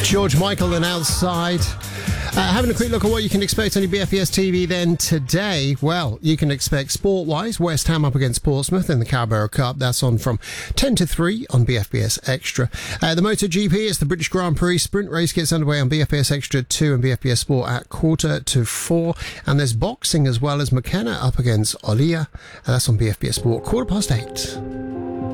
George Michael and Outside. Having a quick look at what you can expect on your BFBS TV then today. Well, you can expect sport-wise West Ham up against Portsmouth in the Carabao Cup. That's on from 10 to 3 on BFBS Extra. The MotoGP is the British Grand Prix sprint race gets underway on BFBS Extra 2 and BFBS Sport at 3:45. And there's boxing as well as McKenna up against Olia. That's on BFBS Sport 8:15.